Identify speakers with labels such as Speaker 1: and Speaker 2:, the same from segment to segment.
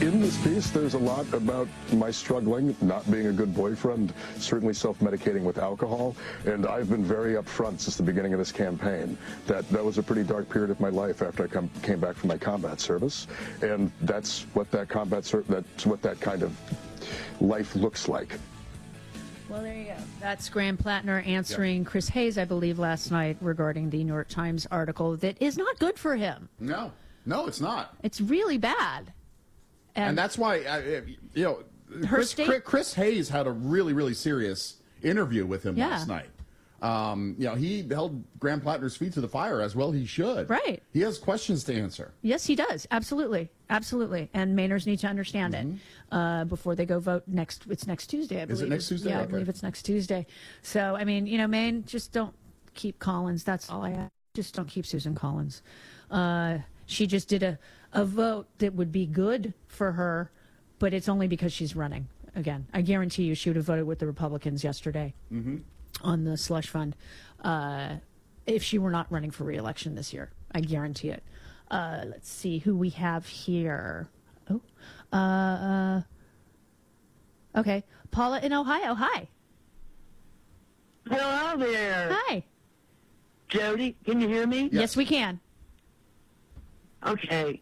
Speaker 1: In this piece, there's a lot about my struggling, not being a good boyfriend, certainly self-medicating with alcohol, and I've been very upfront since the beginning of this campaign that was a pretty dark period of my life after I came back from my combat service, and that's what that kind of life looks like.
Speaker 2: Well, there you go. That's Graham Plattner answering Chris Hayes, I believe, last night regarding the New York Times article that is not good for him.
Speaker 3: No, it's not.
Speaker 2: It's really bad.
Speaker 3: And that's why, Chris Hayes had a really, really serious interview with him last night. He held Graham Plattner's feet to the fire, as well he should.
Speaker 2: Right.
Speaker 3: He has questions to answer.
Speaker 2: Yes, he does. Absolutely. Absolutely. And Mainers need to understand it before they go vote it's next Tuesday, I believe.
Speaker 3: Is it next Tuesday?
Speaker 2: Yeah,
Speaker 3: Okay.
Speaker 2: I believe it's next Tuesday. So, I mean, Maine, just don't keep Collins. That's all I ask. Just don't keep Susan Collins. She just did a vote that would be good for her, but it's only because she's running. Again, I guarantee you she would have voted with the Republicans yesterday on the slush fund if she were not running for re-election this year. I guarantee it. Let's see who we have here. Okay. Paula in Ohio. Hi.
Speaker 4: Hello there.
Speaker 2: Hi.
Speaker 4: Jody, can you hear me?
Speaker 2: Yes, we can.
Speaker 4: Okay.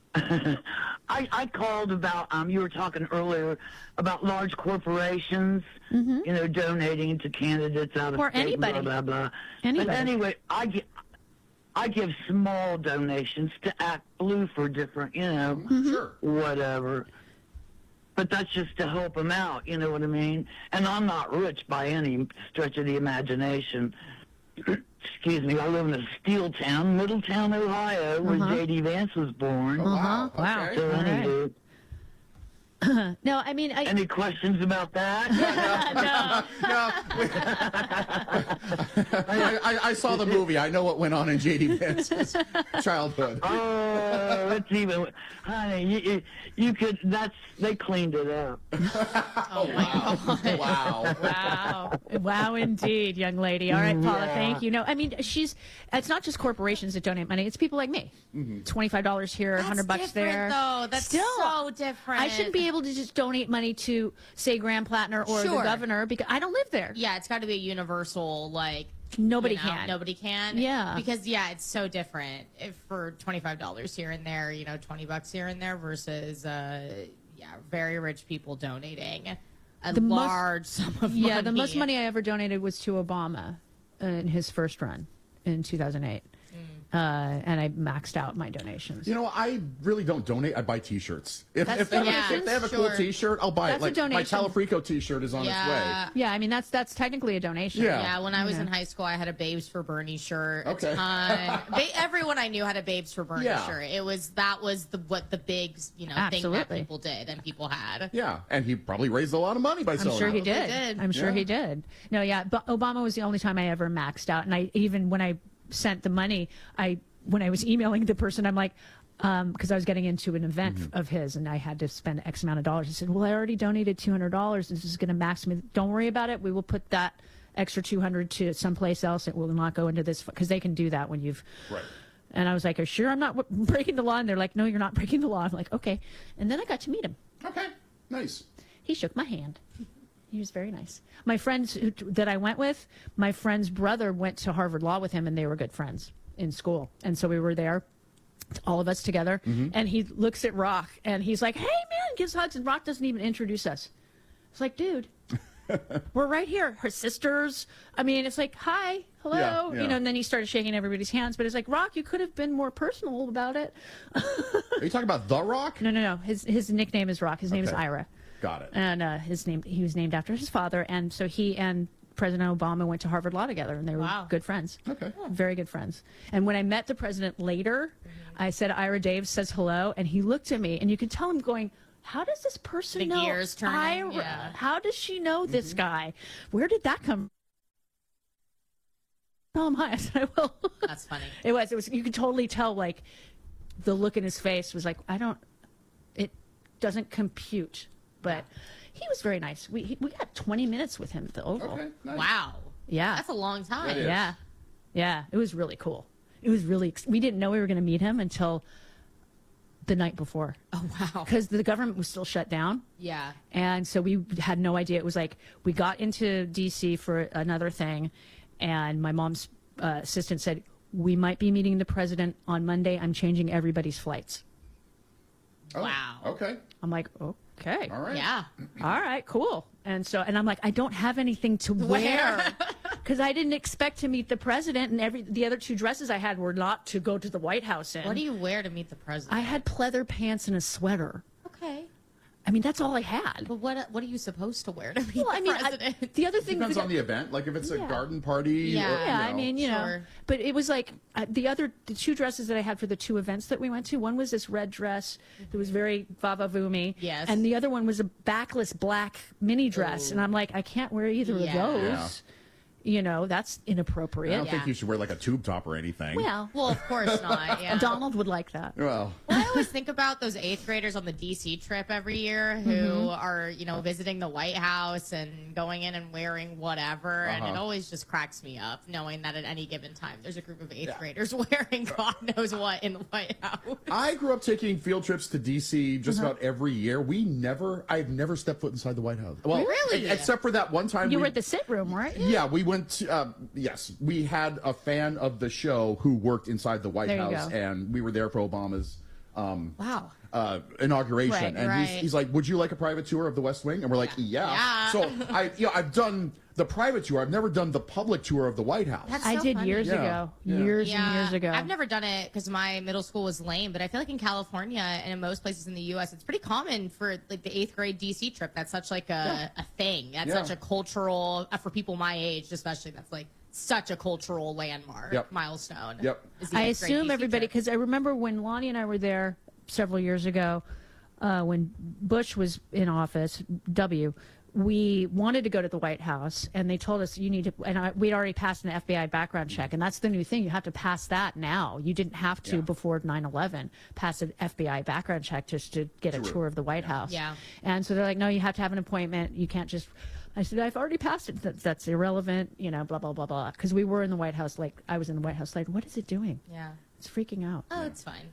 Speaker 4: I called about, you were talking earlier about large corporations, donating to candidates out of
Speaker 2: or
Speaker 4: state,
Speaker 2: anybody.
Speaker 4: blah, blah, blah.
Speaker 2: Anybody.
Speaker 4: But anyway, I give small donations to Act Blue for different, whatever. But that's just to help them out, you know what I mean? And I'm not rich by any stretch of the imagination. Excuse me, I live in a steel town, Middletown, Ohio, where J.D. Vance was born.
Speaker 3: Oh, wow.
Speaker 2: Wow.
Speaker 3: Okay.
Speaker 4: So anyway,
Speaker 2: No, I mean...
Speaker 4: any questions about that?
Speaker 3: I saw the movie. I know what went on in J.D. Vance's childhood.
Speaker 4: Oh, it's even... Honey, you could... They cleaned it up.
Speaker 3: Oh, wow.
Speaker 2: Wow, indeed, young lady. All right, Paula, thank you. No, I mean, it's not just corporations that donate money. It's people like me. $25 here, $100 there.
Speaker 5: Though. That's so different.
Speaker 2: I shouldn't be able to just donate money to, say, Graham Plattner or the governor because I don't live there.
Speaker 5: Yeah, it's got to be a universal,
Speaker 2: Nobody can.
Speaker 5: Nobody can.
Speaker 2: Yeah.
Speaker 5: Because, it's so different if for $25 here and there, $20 here and there versus, very rich people donating a large sum of money.
Speaker 2: Yeah, the most money I ever donated was to Obama in his first run in 2008. And I maxed out my donations.
Speaker 3: I really don't donate. I buy T-shirts. If they have a cool
Speaker 5: sure.
Speaker 3: T-shirt, I'll buy
Speaker 2: That's
Speaker 3: it.
Speaker 2: a
Speaker 3: My
Speaker 2: donation.
Speaker 3: Talafrico T-shirt is on its way.
Speaker 2: Yeah, I mean, that's technically a donation.
Speaker 3: Yeah.
Speaker 5: When I was in high school, I had a Babes for Bernie shirt.
Speaker 3: Okay.
Speaker 5: A ton. Everyone I knew had a Babes for Bernie shirt. That was what the big thing that people did and people had.
Speaker 3: Yeah, and he probably raised a lot of money by selling.
Speaker 2: I'm sure
Speaker 3: it.
Speaker 2: he did. I'm sure he did. No, but Obama was the only time I ever maxed out, and when I sent the money, when I was emailing the person, I'm like, because I was getting into an event of his, and I had to spend X amount of dollars. He said, well, I already donated $200. This is going to max me. Don't worry about it. We will put that extra $200 to someplace else. It will not go into this, because they can do that when you've...
Speaker 3: Right.
Speaker 2: And I was like, are you sure I'm not breaking the law? And they're like, no, you're not breaking the law. I'm like, okay. And then I got to meet him.
Speaker 3: Okay, nice.
Speaker 2: He shook my hand. He was very nice. My friends that I went with, my friend's brother went to Harvard Law with him, and they were good friends in school. And so we were there, all of us together, and he looks at Rock, and he's like, hey, man, gives hugs, and Rock doesn't even introduce us. It's like, dude, we're right here. Her sisters. I mean, it's like, hi, hello.
Speaker 3: Yeah.
Speaker 2: And then he started shaking everybody's hands, but it's like, Rock, you could have been more personal about it.
Speaker 3: Are you talking about The Rock?
Speaker 2: No. His nickname is Rock. His name is Ira.
Speaker 3: Got it.
Speaker 2: And he was named after his father, and so he and President Obama went to Harvard Law together, and they were good friends.
Speaker 3: Okay.
Speaker 2: Very good friends. And when I met the president later, I said, Ira Daves says hello, and he looked at me, and you could tell him going, how does this person know
Speaker 5: gears turning,
Speaker 2: Ira?
Speaker 5: yeah.
Speaker 2: How does she know this guy? Where did that come from? Tell him hi. I said, I will.
Speaker 5: That's funny.
Speaker 2: It was. You could totally tell, the look in his face was like, it doesn't compute. But he was very nice. We got 20 minutes with him at the Oval.
Speaker 3: Okay, nice.
Speaker 5: Wow.
Speaker 2: Yeah.
Speaker 5: That's a long time.
Speaker 3: That is.
Speaker 2: Yeah. It was really cool. It was really. We didn't know we were going to meet him until the night before.
Speaker 5: Oh, wow.
Speaker 2: Because the government was still shut down.
Speaker 5: Yeah.
Speaker 2: And so we had no idea. It was like we got into D.C. for another thing, and my mom's assistant said, we might be meeting the president on Monday. I'm changing everybody's flights.
Speaker 3: Oh,
Speaker 5: wow.
Speaker 3: Okay.
Speaker 2: I'm like, okay.
Speaker 3: All right.
Speaker 5: Yeah.
Speaker 2: All right, cool. And I'm like, I don't have anything to wear because I didn't expect to meet the president, and the other 2 dresses I had were not to go to the White House in.
Speaker 5: What do you wear to meet the president?
Speaker 2: I had pleather pants and a sweater.
Speaker 5: Okay.
Speaker 2: I mean, that's all I had.
Speaker 5: But what are you supposed to wear to meet
Speaker 2: Well,
Speaker 5: the president?
Speaker 2: the other thing
Speaker 3: Depends on the event. Like if it's a
Speaker 2: Yeah.
Speaker 3: garden party.
Speaker 5: Yeah.
Speaker 3: Or,
Speaker 2: Yeah, I mean,
Speaker 5: Sure.
Speaker 2: but it was like the 2 dresses that I had for the 2 events that we went to. One was this red dress that was very vavavoomey.
Speaker 5: Yes.
Speaker 2: And the other one was a backless black mini dress. And I'm like, I can't wear either
Speaker 5: Yeah.
Speaker 2: of those.
Speaker 3: Yeah.
Speaker 2: You know, that's
Speaker 3: I
Speaker 2: inappropriate.
Speaker 3: don't think
Speaker 5: Yeah.
Speaker 3: you should wear like a tube top or anything.
Speaker 2: Well,
Speaker 5: Of course not. Yeah.
Speaker 2: Donald would like that.
Speaker 3: Well,
Speaker 5: Well, I always think about those 8th graders on the D.C. trip every year who are, visiting the White House and going in and wearing whatever. And it always just cracks me up knowing that at any given time there's a group of 8th graders wearing God knows what in the White House.
Speaker 3: I grew up taking field trips to D.C. just about every year. I've never stepped foot inside the White House. Well,
Speaker 5: Really?
Speaker 3: except for that one time.
Speaker 2: You were at the sit room, right?
Speaker 3: Yeah, we went to, yes, we had a fan of the show who worked inside the White
Speaker 2: There you
Speaker 3: House,
Speaker 2: go.
Speaker 3: and we were there for Obama's
Speaker 5: Wow.
Speaker 3: inauguration.
Speaker 2: Right,
Speaker 3: and
Speaker 5: right.
Speaker 3: he's like, would you like a private tour of the West Wing? And we're like, yeah.
Speaker 5: Yeah.
Speaker 3: So I've done the private tour. I've never done the public tour of the White House.
Speaker 5: That's
Speaker 2: I
Speaker 5: so
Speaker 2: did
Speaker 5: funny.
Speaker 2: years
Speaker 3: Yeah.
Speaker 2: ago.
Speaker 3: Yeah.
Speaker 2: Years and years ago.
Speaker 5: I've never done it because my middle school was lame, but I feel like in California and in most places in the U.S., it's pretty common for like the 8th grade D.C. trip. That's such like a thing. That's
Speaker 3: Yeah.
Speaker 5: such a cultural, for people my age especially, that's like such a cultural landmark milestone.
Speaker 3: Yep.
Speaker 5: is the
Speaker 2: I
Speaker 5: 8th grade
Speaker 2: assume
Speaker 5: DC
Speaker 2: everybody,
Speaker 5: trip.
Speaker 2: because I remember when Lonnie and I were there several years ago, when Bush was in office, we wanted to go to the White House, and they told us you need to, and we'd already passed an FBI background check, and that's the new thing. You have to pass that now. You didn't have to before 9/11 pass an FBI background check just to get a tour of the White House.
Speaker 5: Yeah.
Speaker 2: And so they're like, no, you have to have an appointment. You can't just. I said, I've already passed it. That's irrelevant, blah, blah, blah, blah. Because we were in the White House, like, I was in the White House, like, what is it doing?
Speaker 5: Yeah.
Speaker 2: It's freaking out.
Speaker 5: Oh, it's fine.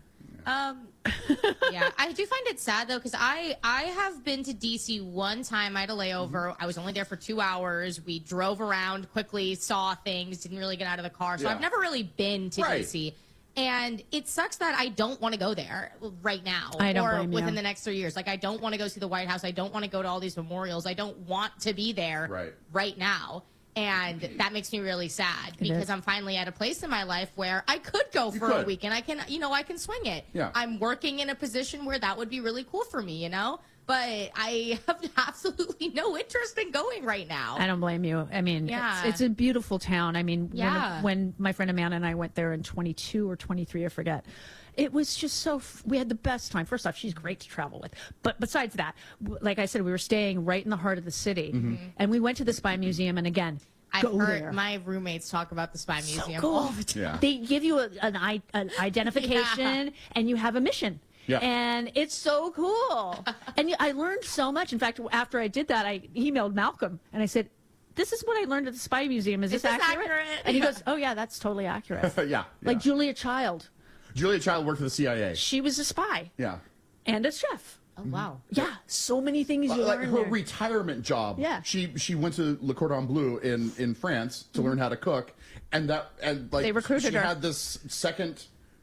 Speaker 5: Yeah, I do find it sad though because I have been to DC one time. I had a layover. I was only there for 2 hours. We drove around quickly, saw things, didn't really get out of the car. So I've never really been to DC. And it sucks that I don't want to go there right now
Speaker 2: I don't
Speaker 5: or
Speaker 2: blame you.
Speaker 5: within the next 3 years. Like, I don't want to go see the White House. I don't want to go to all these memorials. I don't want to be there right now. And that makes me really sad because I'm finally at a place in my life where I could go for a weekend. I can, I can swing it.
Speaker 3: Yeah.
Speaker 5: I'm working in a position where that would be really cool for me, But I have absolutely no interest in going right now.
Speaker 2: I don't blame you. I mean, it's a beautiful town. I mean, when my friend Amanda and I went there in 22 or 23, I forget. It was just we had the best time. First off, she's great to travel with. But besides that, like I said, we were staying right in the heart of the city. And we went to the Spy Museum. And again,
Speaker 5: I've heard my roommates talk about the Spy Museum all the time.
Speaker 3: Yeah.
Speaker 2: They give you an identification and you have a mission.
Speaker 3: Yeah.
Speaker 2: And it's so cool. And I learned so much. In fact, after I did that, I emailed Malcolm and I said, this is what I learned at the Spy Museum. Is this accurate? And he goes, oh, yeah, that's totally accurate. Like Julia Child.
Speaker 3: Julia Child worked for the CIA.
Speaker 2: She was a spy.
Speaker 3: Yeah.
Speaker 2: And a chef.
Speaker 5: Oh, wow.
Speaker 2: Yeah, so many things you
Speaker 3: Like
Speaker 2: learn
Speaker 3: her
Speaker 2: there.
Speaker 3: retirement job.
Speaker 2: Yeah.
Speaker 3: She went to Le Cordon Bleu in France to learn how to cook, and
Speaker 2: They recruited her.
Speaker 3: She had this second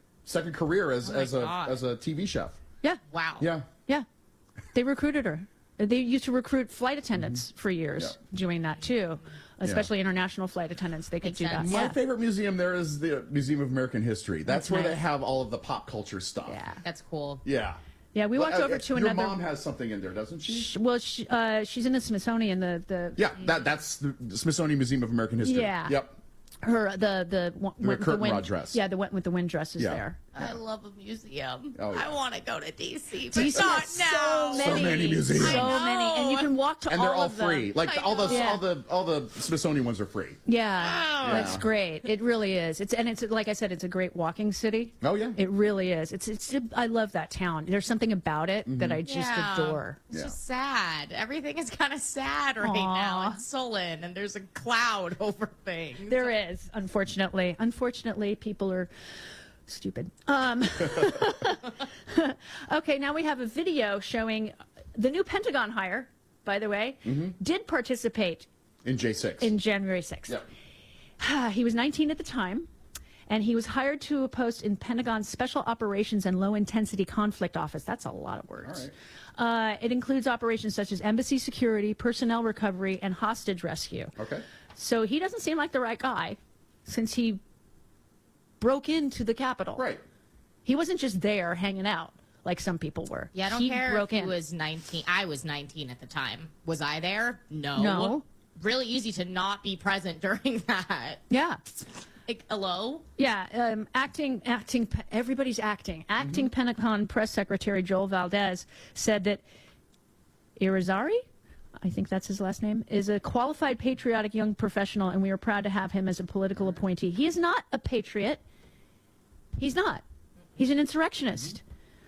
Speaker 3: career as a TV chef.
Speaker 2: Yeah.
Speaker 5: Wow.
Speaker 3: Yeah.
Speaker 2: Yeah. They recruited her. They used to recruit flight attendants for years doing that too, especially international flight attendants. They could do that.
Speaker 3: My
Speaker 2: Yeah.
Speaker 3: favorite museum there is the Museum of American History. That's where
Speaker 2: nice.
Speaker 3: they have all of the pop culture stuff.
Speaker 2: Yeah.
Speaker 5: That's cool.
Speaker 3: Yeah.
Speaker 2: Yeah, we walked over to
Speaker 3: Your
Speaker 2: another.
Speaker 3: mom has something in there, doesn't she?
Speaker 2: Well, she's in the Smithsonian.
Speaker 3: Yeah, that's the Smithsonian Museum of American History.
Speaker 2: Yeah.
Speaker 3: Yep.
Speaker 2: Her the
Speaker 3: curtain rod dress.
Speaker 2: Yeah, the one with the wind dress is
Speaker 3: Yeah.
Speaker 2: there.
Speaker 5: I love a museum.
Speaker 3: Oh, yeah.
Speaker 5: I want to go to DC, but
Speaker 2: DC
Speaker 5: not
Speaker 2: has
Speaker 5: now.
Speaker 2: so
Speaker 3: many museums.
Speaker 2: So
Speaker 5: I
Speaker 2: many, and you
Speaker 5: know.
Speaker 2: can walk to
Speaker 3: And
Speaker 2: all
Speaker 3: they're all
Speaker 2: of them.
Speaker 3: free. Like
Speaker 5: I
Speaker 3: all
Speaker 5: know.
Speaker 3: the Smithsonian ones are free.
Speaker 2: Yeah,
Speaker 5: Wow.
Speaker 2: that's great. It really is. It's like I said, it's a great walking city.
Speaker 3: Oh, yeah.
Speaker 2: It really is. I love that town. There's something about it that I just adore.
Speaker 5: It's
Speaker 3: Yeah.
Speaker 5: just sad. Everything is kind of sad right now and sullen, and there's a cloud over things.
Speaker 2: There is, unfortunately. Unfortunately, people are Stupid. Okay, now we have a video showing the new Pentagon hire, by the way, did participate
Speaker 3: in J6.
Speaker 2: In January 6th. Yep. He was 19 at the time, and he was hired to a post in Pentagon's Special Operations and Low Intensity Conflict Office. That's a lot of words. It includes operations such as embassy security, personnel recovery, and hostage rescue.
Speaker 3: Okay.
Speaker 2: So he doesn't seem like the right guy since he broke into the Capitol.
Speaker 3: Right.
Speaker 2: He wasn't just there hanging out like some people were.
Speaker 5: Yeah, I don't care if he was 19. I was 19 at the time. Was I there? No.
Speaker 2: No.
Speaker 5: Really easy to not be present during that.
Speaker 2: Yeah.
Speaker 5: Like, hello?
Speaker 2: Yeah, everybody's acting. Acting Pentagon Press Secretary Joel Valdez said that Irizarry, I think that's his last name, is a qualified, patriotic young professional, and we are proud to have him as a political appointee. He is not a patriot. He's not. He's an insurrectionist.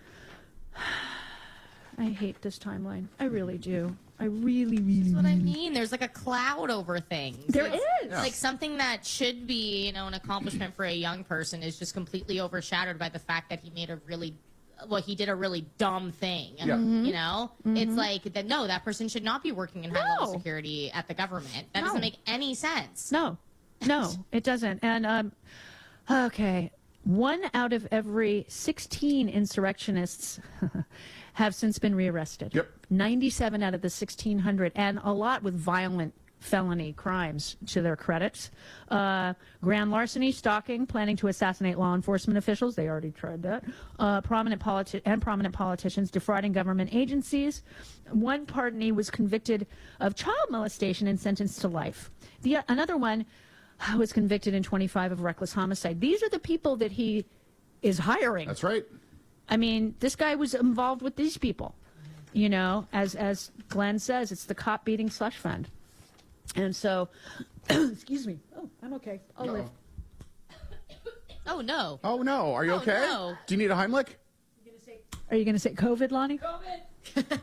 Speaker 2: I hate this timeline. I really do. I really, really.
Speaker 5: That's what I mean. There's like a cloud over things.
Speaker 2: There is.
Speaker 5: Like something that should be, you know, an accomplishment for a young person is just completely overshadowed by the fact that he made he did a really dumb thing.
Speaker 3: Yeah.
Speaker 5: You know? It's like, no, that person should not be working in high-level security at the government. That doesn't make any sense.
Speaker 2: No, it doesn't. And, okay, 1 out of every 16 insurrectionists have since been rearrested.
Speaker 3: Yep.
Speaker 2: 97 out of the 1,600, and a lot with violent felony crimes to their credit. Grand larceny, stalking, planning to assassinate law enforcement officials. They already tried that. Prominent politicians, defrauding government agencies. One pardonee was convicted of child molestation and sentenced to life. Another one was convicted in 25 of reckless homicide. These are the people that he is hiring.
Speaker 3: That's right.
Speaker 2: I mean, this guy was involved with these people. You know, as Glenn says, it's the cop beating slush fund. And so, excuse me. Oh, I'm okay. I'll live.
Speaker 5: Oh, no.
Speaker 3: Oh, no. Are you okay?
Speaker 5: No.
Speaker 3: Do you need a Heimlich?
Speaker 2: Are you going to say COVID, Lonnie? COVID.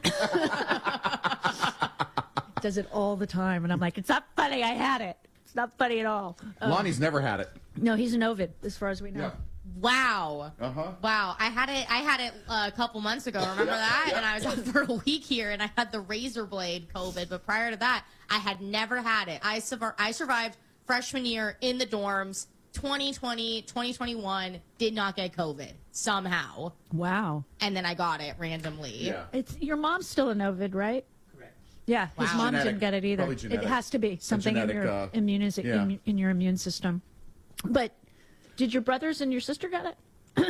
Speaker 2: Does it all the time. And I'm like, it's not funny. I had it. It's not funny at all.
Speaker 3: Lonnie's never had it.
Speaker 2: No, he's an Ovid, as far as we know.
Speaker 3: Yeah.
Speaker 5: Wow.
Speaker 3: Uh-huh.
Speaker 5: Wow. I had it a couple months ago. Remember that? And I was out for a week here, and I had the razor blade COVID. But prior to that, I had never had it. I survived freshman year in the dorms. 2020, 2021, did not get COVID somehow.
Speaker 2: Wow.
Speaker 5: And then I got it randomly.
Speaker 3: Yeah.
Speaker 2: It's your mom's still an Ovid, right?
Speaker 6: Correct.
Speaker 2: Yeah, his
Speaker 5: Wow.
Speaker 2: mom
Speaker 3: Genetic.
Speaker 2: didn't get it either.
Speaker 3: Probably genetic.
Speaker 2: It has to be something
Speaker 3: genetic,
Speaker 2: in your in your immune system. But did your brothers and your sister get it?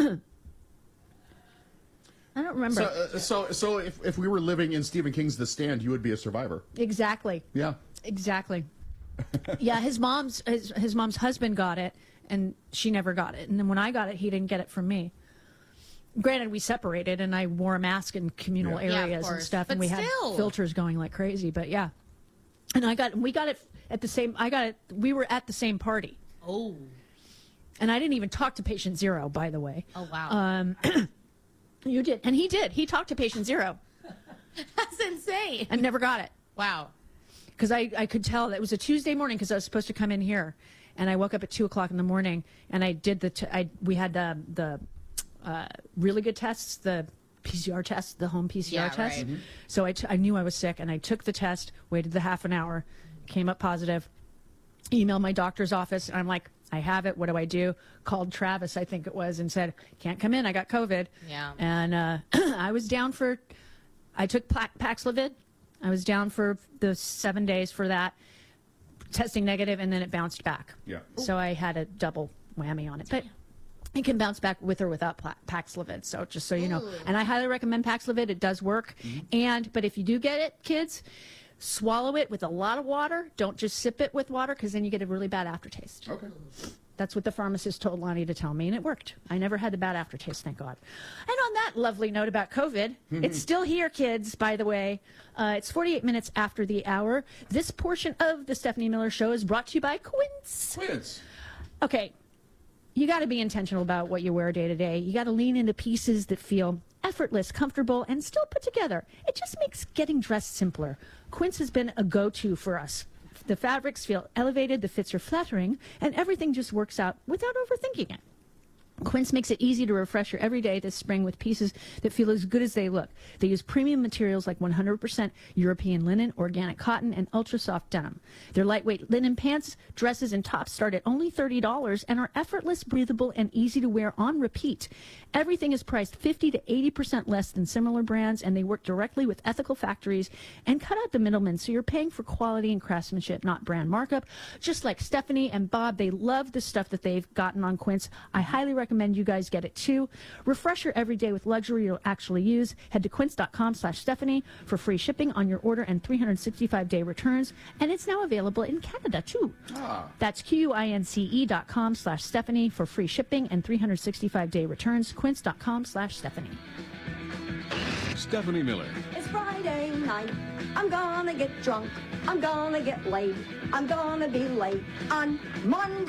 Speaker 2: I don't remember.
Speaker 3: So if we were living in Stephen King's The Stand, you would be a survivor.
Speaker 2: Exactly.
Speaker 3: Yeah.
Speaker 2: Exactly. Yeah, his mom's husband got it, and she never got it. And then when I got it, he didn't get it from me. Granted, we separated, and I wore a mask in communal
Speaker 5: Yeah, of
Speaker 2: areas and
Speaker 5: course.
Speaker 2: stuff,
Speaker 5: But
Speaker 2: and we had
Speaker 5: still.
Speaker 2: filters going like crazy. But yeah, and we got it at the same. We were at the same party.
Speaker 5: Oh.
Speaker 2: And I didn't even talk to patient zero, by the way.
Speaker 5: Oh, wow.
Speaker 2: You did. And he did. He talked to patient zero
Speaker 5: That's insane.
Speaker 2: and never got it.
Speaker 5: Wow.
Speaker 2: Because I could tell that it was a Tuesday morning because I was supposed to come in here. And I woke up at 2 o'clock in the morning and I did we had the really good tests, the PCR test, the home PCR test.
Speaker 5: Right. Mm-hmm.
Speaker 2: So I knew I was sick and I took the test, waited the half an hour, came up positive, emailed my doctor's office. And I'm like, I have it. What do I do? Called Travis, I think it was, and said, can't come in. I got COVID.
Speaker 5: Yeah.
Speaker 2: And I was down I took Paxlovid. I was down for the 7 days for that, testing negative, and then it bounced back.
Speaker 3: Yeah.
Speaker 2: So I had a double whammy on it. But it can bounce back with or without Paxlovid. So just so you know. And I highly recommend Paxlovid. It does work. But if you do get it, kids, swallow it with a lot of water. Don't just sip it with water because then you get a really bad aftertaste.
Speaker 3: Okay.
Speaker 2: That's what the pharmacist told Lonnie to tell me, and it worked. I never had the bad aftertaste, thank God. And on that lovely note about COVID, it's still here, kids, by the way. It's 48 minutes after the hour. This portion of the Stephanie Miller Show is brought to you by Quince.
Speaker 3: Quince.
Speaker 2: Okay, you got to be intentional about what you wear day to day. You got to lean into pieces that feel effortless, comfortable, and still put together. It just makes getting dressed simpler. Quince has been a go-to for us. The fabrics feel elevated, the fits are flattering, and everything just works out without overthinking it. Quince makes it easy to refresh your everyday this spring with pieces that feel as good as they look. They use premium materials like 100% European linen, organic cotton, and ultra-soft denim. Their lightweight linen pants, dresses, and tops start at only $30 and are effortless, breathable, and easy to wear on repeat. Everything is priced 50 to 80% less than similar brands, and they work directly with ethical factories and cut out the middlemen, so you're paying for quality and craftsmanship, not brand markup. Just like Stephanie and Bob, they love the stuff that they've gotten on Quince. I highly recommend you guys get it too. Refresh your everyday with luxury you'll actually use. Head to quince.com/Stephanie for free shipping on your order and 365-day returns. And it's now available in Canada too. That's QUINCE.com/Stephanie for free shipping and 365-day returns. Quince.com/Stephanie.
Speaker 6: Stephanie Miller.
Speaker 7: It's Friday night. I'm gonna get drunk. I'm gonna get laid. I'm gonna be late on Monday.